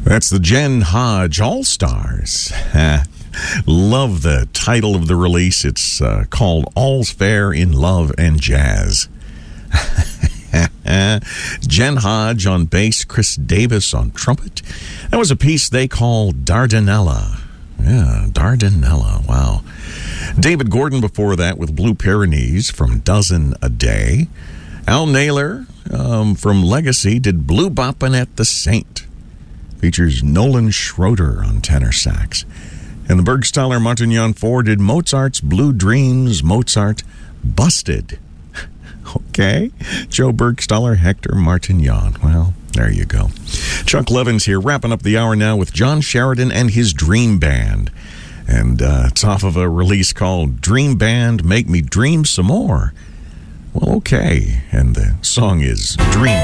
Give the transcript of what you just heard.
That's the Jen Hodge All-Stars. Love the title of the release. It's called All's Fair in Love and Jazz. Jen Hodge on bass, Chris Davis on trumpet. That was a piece they call Dardanella. Yeah, Dardanella. Wow. David Gordon before that with Blue Pyrenees from Dozen a Day. Al Naylor from Legacy did Blue Boppin' at the Saint. Features Nolan Schroeder on tenor sax. And the Bergstaller Martignon 4 did Mozart's Blue Dreams, Mozart Busted. Okay. Joe Bergstaller, Hector Martignon. Well, there you go. Chuck Levins here, wrapping up the hour now with John Sheridan and his Dream Band. And it's off of a release called Dream Band, Make Me Dream Some More. Well, okay. And the song is Dream